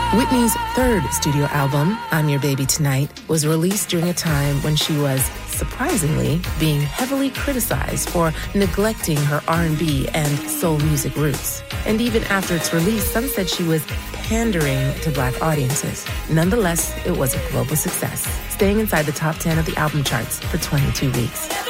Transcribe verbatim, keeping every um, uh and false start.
Whitney's third studio album, I'm Your Baby Tonight, was released during a time when she was, surprisingly, being heavily criticized for neglecting her R and B and soul music roots. And even after its release, some said she was pandering to Black audiences. Nonetheless, it was a global success, staying inside the top ten of the album charts for twenty-two weeks.